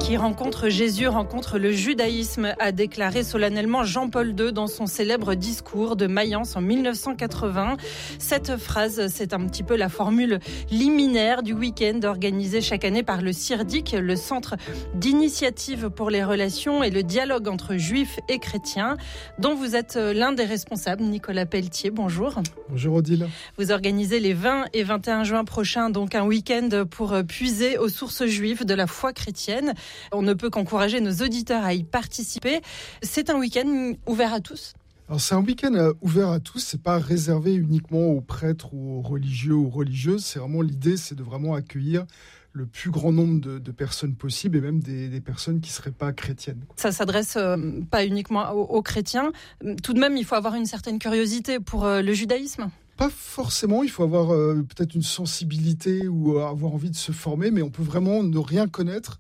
qui rencontre Jésus rencontre le judaïsme, a déclaré solennellement Jean-Paul II dans son célèbre discours de Mayence en 1980. Cette phrase, c'est un petit peu la formule liminaire du week-end organisé chaque année par le CIRDIC, le Centre d'initiative pour les relations et le dialogue entre juifs et chrétiens, dont vous êtes l'un des responsables. Nicolas Pelletier, bonjour. Bonjour Odile. Vous organisez les 20 et 21 juin prochains donc un week-end pour puiser aux sources juives de la foi chrétienne. On ne peut qu'encourager nos auditeurs à y participer. C'est un week-end ouvert à tous ? Alors c'est un week-end ouvert à tous, c'est pas réservé uniquement aux prêtres ou aux religieux ou religieuses. C'est vraiment l'idée, c'est de vraiment accueillir le plus grand nombre de personnes possible et même des personnes qui ne seraient pas chrétiennes. Ça s'adresse pas uniquement aux chrétiens. Tout de même, il faut avoir une certaine curiosité pour le judaïsme. Pas forcément, il faut avoir peut-être une sensibilité ou avoir envie de se former, mais on peut vraiment ne rien connaître